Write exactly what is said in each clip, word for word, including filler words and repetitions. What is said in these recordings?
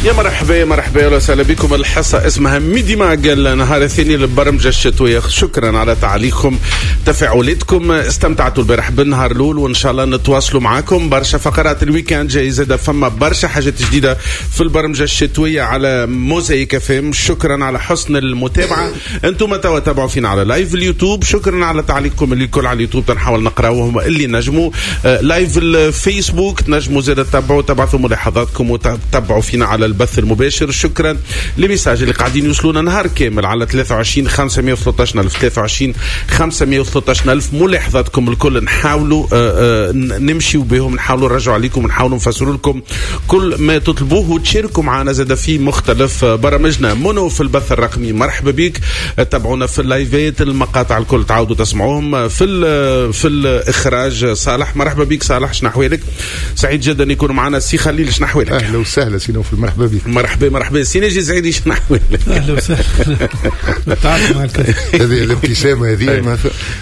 يا مرحبا مرحبا وسهلا بكم. الحصة اسمها ميدي معقل نهار الثاني للبرمجة الشتوية. شكرا على تعليقكم تفاعلاتكم. استمتعتوا البارح بالنهار الأول وإن شاء الله نتواصلوا معاكم. برشا فقرات الويكاند جاي زادة، فما برشا حاجات جديدة في البرمجة الشتوية على موزايك فيم. شكرا على حسن المتابعة. انتم توا تابعوا فينا على لايف اليوتيوب. شكرا على تعليقكم اللي كل على اليوتيوب تنحاول نقراوهم اللي نجموا. آه لايف الفيسبوك تنجموا زادة تتابعوا تبعثوا ملاحظاتكم وتتابعوا فينا على البث المباشر. شكرا لمساج اللي قاعدين يوصلونا نهار كامل على ثلاثة وعشرين خمسمية وثلاثة عشر ثلاثة وعشرين خمسمية وثلاثة عشر. ملاحظاتكم الكل نحاولوا آآ آآ نمشيوا بهم، نحاولوا نرجعوا عليكم، نحاولوا نفسروا لكم كل ما تطلبوه وتشاركوا معنا زاد في مختلف برامجنا. منو في البث الرقمي مرحبا بك. تابعونا في اللايفات، المقاطع الكل تعودوا تسمعوهم. في في الاخراج صالح. مرحبا بك صالح، شنو احوالك؟ سعيد جدا يكون معنا سي خليل. شنو احوالك؟ اهلا وسهلا سينو في مرحبا بك. مرحبا مرحبا سي ناجي زعيدي. شنو احوالك؟ اهلا وسهلا. تعال معك هذه الابتسامه هذه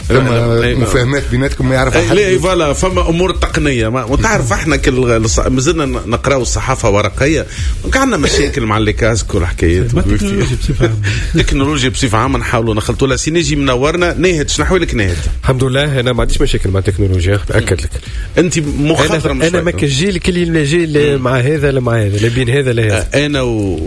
ثم مفاهمات بيناتكم ما يعرف احد. لا فوالا فما امور تقنيه ما وتعرف احنا كل مازلنا نقراو الصحافه ورقيه، عندنا مشاكل مع الليكاسك والحكايات. التكنولوجيا بصفه عامه نحاولوا نخلطوا لها. سي ناجي منورنا. ناهد شنو احوالك ناهد؟ الحمد لله انا ما عنديش مشاكل مع التكنولوجيا باكد لك. انت مخضرم انا, أنا ما كجيل كل جيل مع هذا لا مع هذا لا بين هذا لا هذا. انا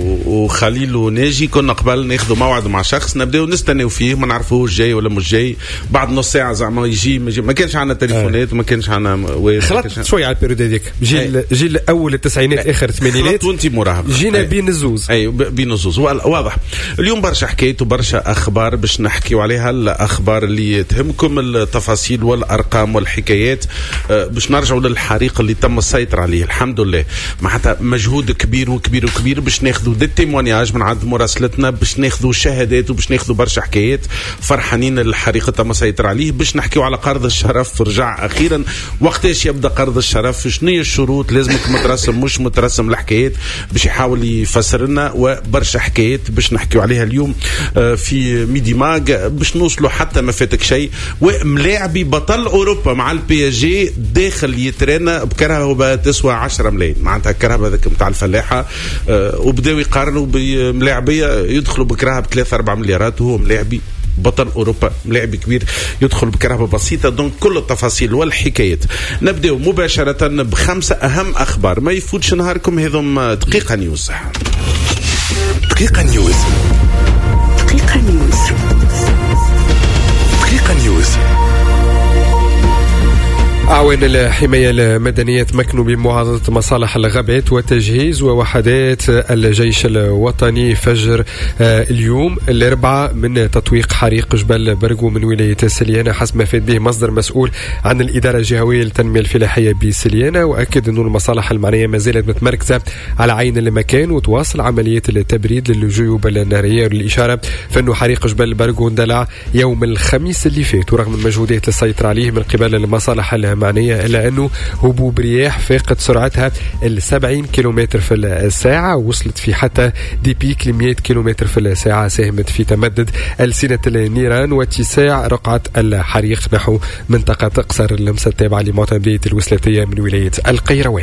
وخليل وناجي كنا قبل ناخذوا موعد مع شخص نبداو نستناو فيه ما نعرفوش جاي ولا مش جاي. بعد نص ساعه زعما يجي ما كانش عندنا تليفونات ما كانش عندنا خلطت شويه على البيريود هذيك. جيل جيل اول التسعينات اخر الثمانينات وانت مراهب جينا بين الزوز. اي بين الزوز واضح. اليوم برشا حكايات وبرشا اخبار باش نحكيو عليها. الاخبار اللي تهمكم التفاصيل والارقام والحكايات باش نرجعوا للحريق اللي تم السيطره عليه الحمد لله. معناتها مجهود كبير وكبير وكبير باش ناخذوا دي تيمونياج من عند مراسلتنا، باش ناخذوا شهادات وباش ناخذوا برشا حكايات. فرحانين الحريق تم السيطره عليه. باش نحكيو على قرض الشرف. رجع اخيرا. وقتاش يبدا قرض الشرف؟ شنو هي الشروط؟ لازمك مترسم مش مترسم؟ الحكايات باش يحاول يفسر لنا وبرشا حكايات باش نحكيو عليها اليوم في ميدي ماغ باش نوصلوا حتى ما فاتك شيء. وملاعبي بطل اوروبا مع البي اس جي داخل يترانا بكرهبه تسوى عشرة ملايين. معناتها الكرهبه هذاك نتاع الفلاحه أه وبداو يقارنوا بملاعبيه يدخلوا بكرهبه بثلاثة أربعة مليارات وهو ملاعبي بطل اوروبا ملاعب كبير يدخل بكرهبه بسيطه. دونك كل التفاصيل والحكايات. نبداو مباشره بخمسه اهم اخبار ما يفوتش نهاركم. هذم دقيقه نيوز. دقيقه نيوز دقيقه نيوز دقيقه نيوز. أعوان الحماية المدنية تمكنوا بمعارضة مصالح الغابات وتجهيز ووحدات الجيش الوطني فجر اليوم الأربعاء من تطويق حريق جبل برغو من ولاية سليانة حسب ما فاد به مصدر مسؤول عن الإدارة الجهوية للتنمية الفلاحية بسليانة. وأكد أن المصالح المعنية ما زالت متمركزة على عين المكان وتواصل عملية التبريد للجيوب النارية. وللإشارة فإنه حريق جبل برغو اندلع يوم الخميس اللي فات ورغم المجهودات السيطرة عليه من قبل المصالح المعنية معنية إلا أنه هبوب رياح فاقت سرعتها السبعين كيلومتر في الساعة وصلت في حتى دي بيك لمئة كيلومتر في الساعة ساهمت في تمدد ألسنة النيران واتساع رقعة الحريق نحو منطقة قصر اللمسة التابعة لمعتمدية الوسلاتية من ولاية القيروان.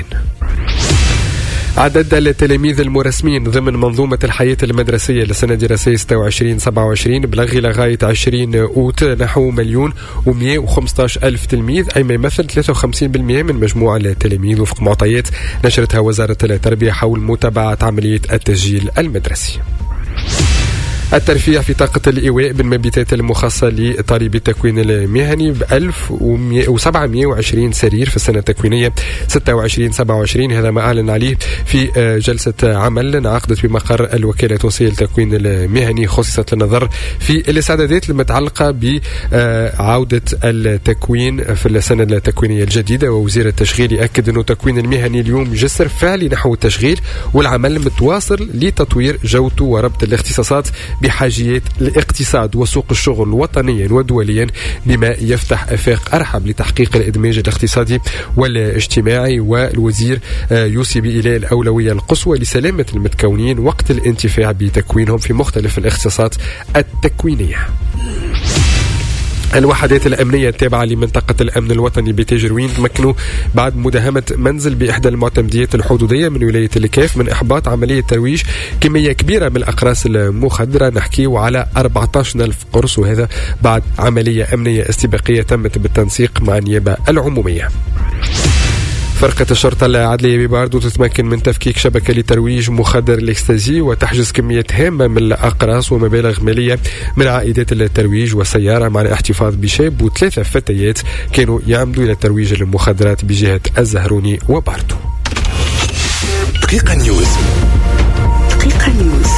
عدد التلاميذ المرسمين ضمن منظومة الحياة المدرسية لسنة دراسية ستة وعشرين سبعة وعشرين بلغ لغاية عشرين أوت نحو مليون ومئة وخمسة عشر ألف تلميذ أي ما يمثل ثلاثة وخمسين بالمئة من مجموع التلاميذ وفق معطيات نشرتها وزارة التربية حول متابعة عملية التسجيل المدرسي. الترفيع في طاقة الإيواء بالمبيتات المخصصة لطالب التكوين المهني ب ألف وسبعمئة وعشرين سرير في السنة التكوينية ستة وعشرين سبعة وعشرين. هذا ما أعلن عليه في جلسة عمل انعقدت بمقر الوكالة التونسية للتكوين المهني خصصت للنظر في الاستعدادات المتعلقة بعودة التكوين في السنة التكوينية الجديدة. ووزير التشغيل يأكد أنه التكوين المهني اليوم جسر فعلي نحو التشغيل والعمل متواصل لتطوير جودته وربط الاختصاصات بحاجيات الاقتصاد وسوق الشغل وطنيا ودوليا بما يفتح آفاق أرحب لتحقيق الإدماج الاقتصادي والاجتماعي. والوزير يوصي بإيلاء الأولوية القصوى لسلامة المتكونين وقت الانتفاع بتكوينهم في مختلف الاختصاصات التكوينية. الوحدات الأمنية التابعة لمنطقة الأمن الوطني بتجروين تمكنوا بعد مداهمة منزل بإحدى المعتمديات الحدودية من ولاية الكاف من إحباط عملية ترويج كمية كبيرة من الأقراص المخدرة، نحكيو على أربعة عشر ألف قرص، وهذا بعد عملية أمنية استباقية تمت بالتنسيق مع النيابة العمومية. فرقة الشرطة العدلية بباردو تتمكن من تفكيك شبكة لترويج مخدر الاكستازي وتحجز كميات هامة من الأقراص ومبالغ مالية من عائدات الترويج وسيارة، مع الاحتفاظ بشاب وثلاثة فتيات كانوا يعمدوا إلى ترويج المخدرات بجهة الزهروني وباردو. دقيقة نيوز. دقيقة نيوز.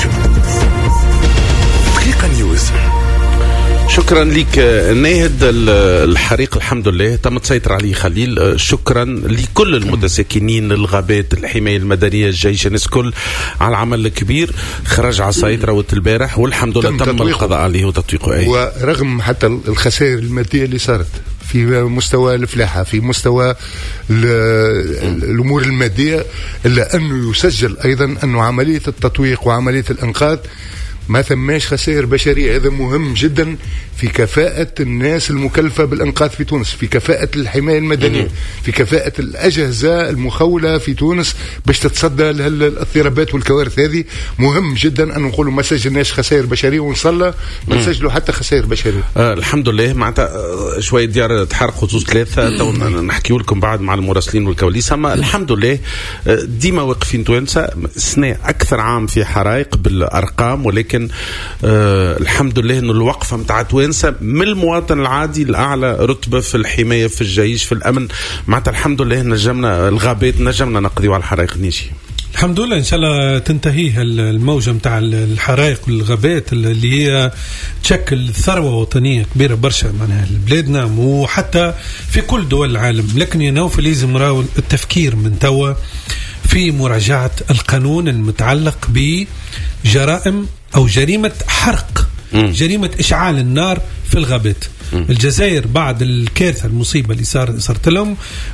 دقيقة نيوز. شكرا لك ناهد. الحريق الحمد لله تم تسيطر عليه خليل، شكرا لكل المتساكنين، الغابات، الحماية المدنية، الجيش، الناس كل على العمل الكبير، خرج على السيطرة البارح والحمد لله تم, تم القضاء عليه وتطبيقه. أي ورغم حتى الخسائر المادية اللي صارت في مستوى الفلاحة، في مستوى الأمور المادية، إلا أنه يسجل أيضا أنه عملية التطويق وعملية الإنقاذ ما ثماش خسائر بشرية. هذا مهم جدا في كفاءة الناس المكلفة بالإنقاذ في تونس، في كفاءة الحماية المدنية، في كفاءة الأجهزة المخولة في تونس باش تتصدى للاضطرابات والكوارث هذه. مهم جدا أن نقولوا ما سجلناش خسائر بشرية، ونصلى ما نسجلوا حتى خسائر بشرية. آه الحمد لله. معناتها شوية ديار تحرق خصوص ثلاثة نحكي لكم بعد مع المراسلين والكواليس، أما الحمد لله ديما واقفين توانسة. سنة أكثر عام في حرائق بالأرقام، ولكن آه الحمد لله إنه الوقفة متاع توانسة من المواطن العادي الأعلى رتبة في الحماية، في الجيش، في الأمن. معناتها الحمد لله نجمنا الغابات، نجمنا نقضيوا على الحرائق. نيجي الحمد لله إن شاء الله تنتهي الموجة متاع الحرائق والغابات اللي هي تشكل ثروة وطنية كبيرة برشا معناها لبلادنا وحتى في كل دول العالم. لكن ينوف لازم نراو التفكير من توا في مراجعة القانون المتعلق بجرائم أو جريمة حرق، م. جريمة إشعال النار في الغابات. م. الجزائر بعد الكارثة المصيبة اللي صار صارت لهم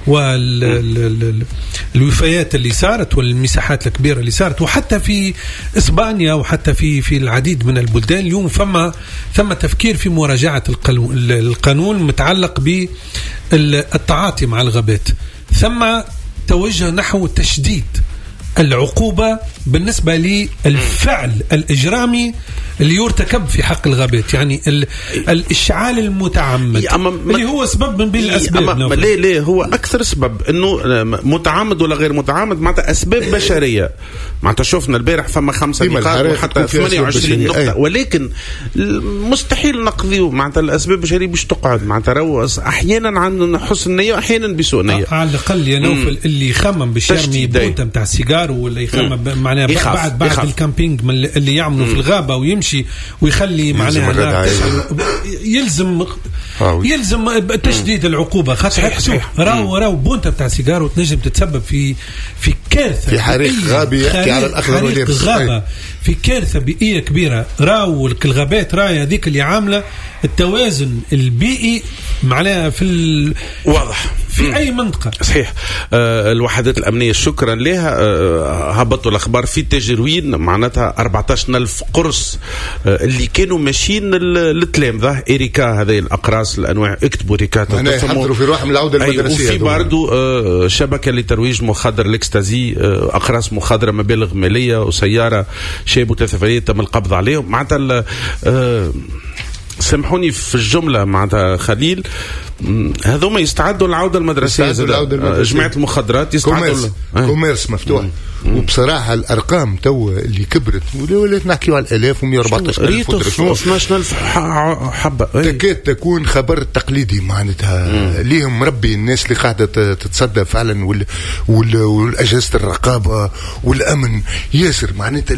والوفيات اللي صارت والمساحات الكبيرة اللي صارت، وحتى في إسبانيا وحتى في في العديد من البلدان اليوم ثم ثم تفكير في مراجعة القانون المتعلق بالتعاطي مع الغابات، ثم توجه نحو تشديد العقوبة بالنسبة للفعل الإجرامي اللي يرتكب في حق الغابات، يعني الإشعال المتعمد اللي هو سبب من بين الأسباب. ليه ليه هو أكثر سبب إنه متعمد ولا غير متعمد، معناتها أسباب بشرية. معناتها شوفنا البارح فما خمسة نقاط وحتى ثمانية وعشرين نقطة، ولكن مستحيل نقضيه. معناتها الأسباب البشرية باش تقعد، معناتها رو أحيانا عن حسن نية وأحيانا بسوء نية. على الأقل يا نوفل اللي يخمم باش يرمي بوتة متاع السيجار، ولا يخمم معناها بعد بعد الكامبينج اللي يعملوا في الغابة ويمشي ويخلي معناها يلزم يلزم تشديد العقوبة. خاطر راو راو بونتا بتاع سيجار وتنجم تتسبب في في كارثة في حريق غابي يحكي على الأخضر واليابس، في كارثة بيئية كبيرة. راو الغابات راي هذيك اللي عاملة التوازن البيئي معناها في ال... واضح في م. أي منطقة. صحيح. آه الوحدات الأمنية شكرا لها آه هبطوا الأخبار في تجروين، معناتها أربعة عشر ألف قرص آه اللي كانوا ماشيين للتلامذة إريكا، هذه الأقراص الأنواع، اكتبوا ريكات يحضروا في روحهم العودة المدرسية. وفي باردو آه شبكة لترويج مخدر الاكستازي، آه أقراص مخدرة، مبالغ مالية، وسيارة شاب وثلاثة فتيات تم القبض عليهم. معناتها آه سامحوني في الجملة معناتها خليل، هذوما يستعدوا للعودة المدرسية. جماعة المخدرات يستعدوا كوميرس مفتوح. مم. وبصراحة الأرقام تو اللي كبرت ولات نحكيوا على الآلاف ومئة وأربعة عشر ألف واثناشر ألف حبة. تكاد تكون خبر تقليدي معناتها ليهم مربي الناس اللي قاعدة تتصدى فعلا وال وال والأجهزة الرقابة والأمن ياسر. معناتها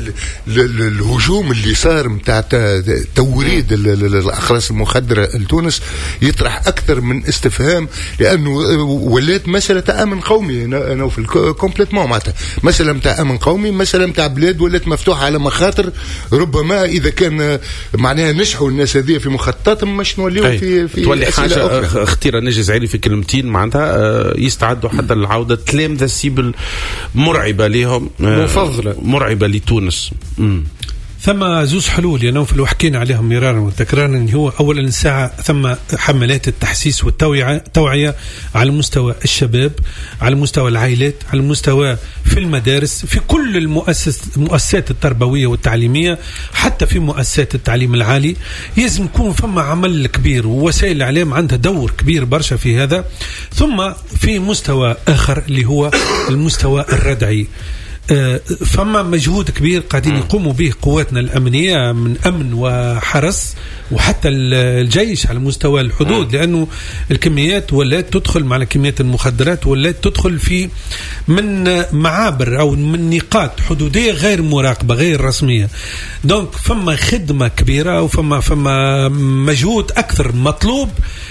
الهجوم اللي صار متاع توريد الأقراص المخدرة لتونس يطرح أكثر من استفهام، لأنه ولات مسألة أمن قومي. أنا في الكومبليتمون معناتها مسألة متاع أمن قومي، مسألة متاع بلاد ولات مفتوحة على مخاطر. ربما إذا كان معناها نجحوا الناس هذه في مخططهم مش نوليوا في في تولي حاجة اختيار نجز عيني في كلمتين معناتها يستعدوا حتى للعودة. تلامذة سيبل مرعبة لهم، مفضلة مرعبة لتونس. ثم زوز حلول يا نوفل وحكينا عليهم مرارا وتكرارا. هو أولا الساعة ثم حملات التحسيس والتوعية توعية على مستوى الشباب، على مستوى العائلات، على مستوى في المدارس، في كل المؤسس المؤسسات التربوية والتعليمية، حتى في مؤسسات التعليم العالي. يلزم يكون فما عمل كبير، ووسائل الإعلام عندها دور كبير برشا في هذا. ثم في مستوى آخر اللي هو المستوى الردعي، فما مجهود كبير قاعدين يقوموا به قواتنا الأمنية من أمن وحرس وحتى الجيش على مستوى الحدود، لأنه الكميات ولات تدخل مع كميات المخدرات ولات تدخل في من معابر أو من نقاط حدودية غير مراقبة غير رسمية. دونك فما خدمة كبيرة وفما فما مجهود أكثر مطلوب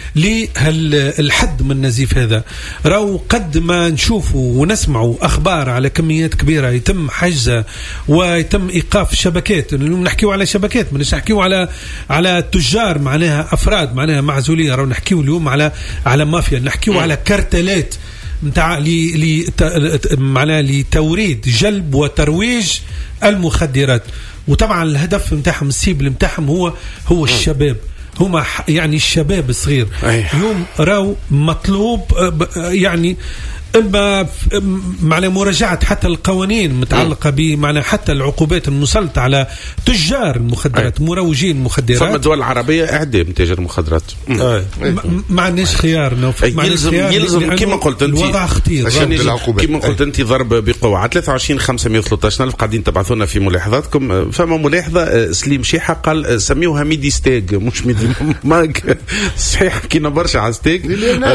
للحد من النزيف هذا. راو قد ما نشوفوا ونسمعوا أخبار على كميات كبيرة يتم حجزها ويتم إيقاف شبكات، نحكيو على شبكات مش نحكيو على على تجار معناها أفراد معناها معزولين، راو نحكيو اليوم على على مافيا، نحكيو على كارتلات متاع لي لي معناها لتوريد جلب وترويج المخدرات. وطبعا الهدف متاعهم السيبل متاعهم هو هو الشباب، هما يعني الشباب الصغير. اليوم راو مطلوب يعني إما معنى مراجعة حتى القوانين متعلقة بمعنى حتى العقوبات المسلطة على تجار المخدرات مروجين المخدرات. فما الدول العربية إعدام تاجر المخدرات، ما عندناش خيار. يلزم يلزم كما قلت أنت الوضع خطير كما قلت أنت ضرب بقوة. على ثلاثة وعشرين خمسمائة وثلاثة عشر ألف قاعدين تبعثونا في ملاحظاتكم. فما ملاحظة سليم شيحة قال سميوها ميدي ستيج مش ميدي ماك. صحيح حكينا برشا على ستيج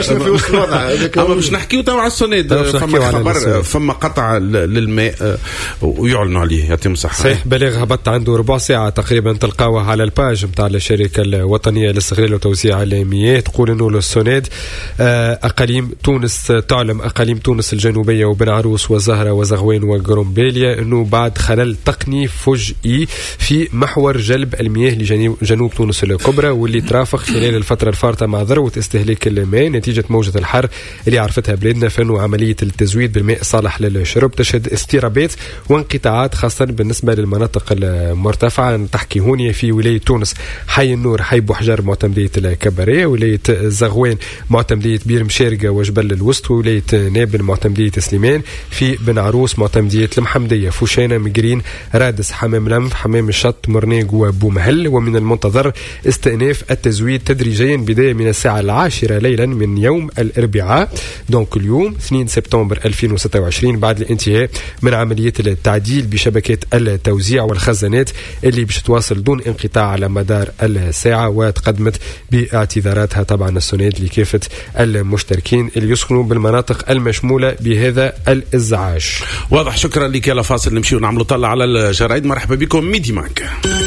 أما مش نحكيو توا على السنة. فما خبر فما قطع للماء ويعلنوا عليه. يعطيهم الصحة. صحيح بلاغ هبط عنده ربع ساعة تقريبا تلقاوه على الباج نتاع الشركة الوطنية لاستغلال وتوزيع المياه. تقول انه السوناد اقاليم تونس تعلم اقاليم تونس الجنوبية وبن عروس وزهرة وزغوين وقرنبيليا انه بعد خلل تقني فجئي في محور جلب المياه لجنوب تونس الكبرى واللي ترافق خلال الفترة الفارطة مع ذروة استهلاك الماء نتيجة موجة الحر اللي عرفتها بلادنا، فانه عملية التزويد بالماء صالح للشرب تشهد اضطرابات وانقطاعات خاصة بالنسبة للمناطق المرتفعة. تحكي هونية في ولاية تونس حي النور حي بوحجر معتمدية الكبرية، ولاية زغوين معتمدية بير مشارقة وجبل الوسط، ولاية نابل معتمدية سليمان، في بن عروس معتمدية المحمدية، فوشينة مقرين رادس حمام لمف حمام الشط مرنيق وبومهل. ومن المنتظر استئناف التزويد تدريجيا بداية من الساعة العاشرة ليلا من يوم الأربعاء دونك اليوم اثنين سبتمبر ألفين وستة وعشرين بعد الانتهاء من عملية التعديل بشبكة التوزيع والخزانات اللي باش تواصل دون انقطاع على مدار الساعة. وتقدمت باعتذاراتها طبعا السوناد لكافة المشتركين اللي يسكنوا بالمناطق المشمولة بهذا الازعاج. واضح. شكرا لك. يلا فاصل نمشي ونعملوا طلع على الجرايد. مرحبا بكم ميدي ماك.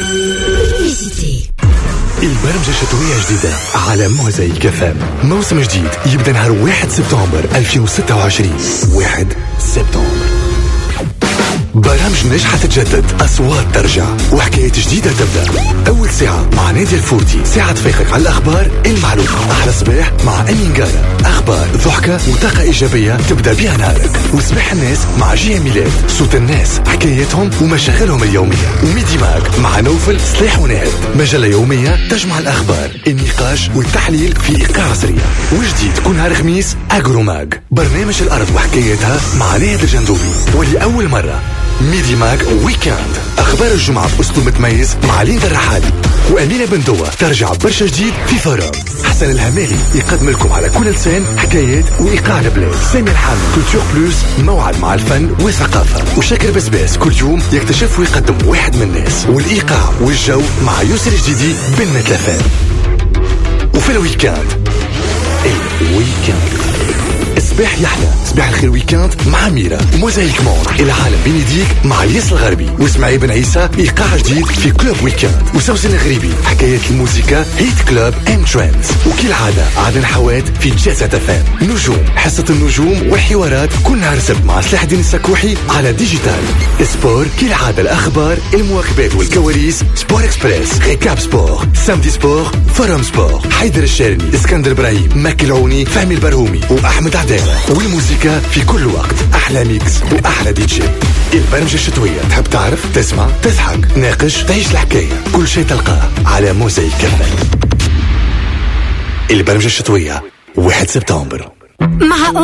البرمجة الشتوية جديدة على موزايك اف ام. موسم جديد يبدأ نهار واحد سبتمبر ألفين وستة وعشرين. واحد سبتمبر برامج ناجحة تتجدد، أصوات ترجع، وحكايات جديدة تبدأ. أول ساعة مع نادي الفورتي، ساعة تفيقك على الأخبار المعلومة. أحلى صباح مع أمين قارة، أخبار ضحكة وطاقة إيجابية تبدأ بها نهارك. وصباح الناس مع جي ميلاد، صوت الناس حكاياتهم ومشاغلهم اليومية. وميدي ماك مع نوفل صليح ونهد، مجلة يومية تجمع الأخبار النقاش والتحليل في إيقاع عصرية. وجديد كل نهار خميس أجرو ماج، برنامج الأرض وحكاياتها مع نهد الجندوبي. ولأول مرة ميدي ماك ويكاند، أخبار الجمعة بأسلوب متميز مع ليندا الرحالي وأمينة بندوة. ترجع برشا جديد في فراغ. حسن الهمالي يقدم لكم على كل لسان حكايات وإيقاع البلاد. سامي الحامل كولتور بلوس، موعد مع الفن والثقافة. وشاكر بسباس كل يوم يكتشف ويقدم واحد من الناس. والإيقاع والجو مع يسر الجديدي بالمتلفان. وفي الويكاند الويكاند صباح يحلى، صباح الخير ويكاند مع ميرا. موزايك مون العالم بين يديك مع الياس الغربي واسماعيل بن عيسى. ايقاع جديد في كلوب ويكاند. وسوسن الغريبي حكايات الموسيقى هيت كلوب اند ترندز. وكل عادة عادن حواد في جازة تفان. نجوم، حصة النجوم والحوارات كل نهار سبت مع صلاح الدين السكوحي على ديجيتال. سبور كل عادة الأخبار المواكبات والكواليس. سبور اكسبريس، ريكاب سبور، سامدي سبور، فرم سبور. حيدر الشارني، اسكندر ابراهيم، مكي العوني، فهمي البرهومي وأحمد عدان. والموسيقى في كل وقت. أحلى ميكس وأحلى دي جي. البرمجة الشتوية، تحب تعرف، تسمع، تضحك، ناقش، تعيش الحكاية، كل شيء تلقاه على موزايك كفن. البرمجة الشتوية واحد سبتمبر. مع